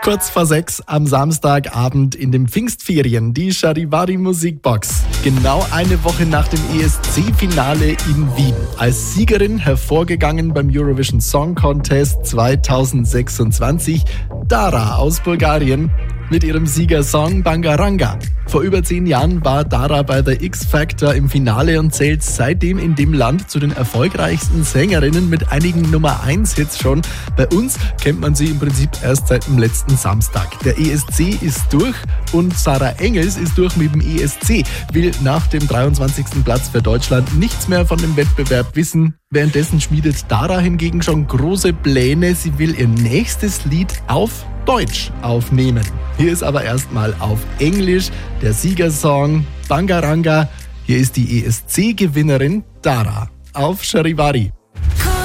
Kurz vor 6 am Samstagabend in den Pfingstferien die Charivari Musikbox. Genau eine Woche nach dem ESC-Finale in Wien. Als Siegerin hervorgegangen beim Eurovision Song Contest 2026 Dara aus Bulgarien mit ihrem Siegersong Bangaranga. Vor über 10 Jahren war Dara bei der X-Factor im Finale und zählt seitdem in dem Land zu den erfolgreichsten Sängerinnen mit einigen Nummer-1-Hits schon. Bei uns kennt man sie im Prinzip erst seit dem letzten Samstag. Der ESC ist durch und Sarah Engels ist durch mit dem ESC, will nach dem 23. Platz für Deutschland nichts mehr von dem Wettbewerb wissen. Währenddessen schmiedet Dara hingegen schon große Pläne. Sie will ihr nächstes Lied auf Deutsch aufnehmen. Hier ist aber erstmal auf Englisch der Siegersong Bangaranga. Hier ist die ESC-Gewinnerin Dara auf Charivari.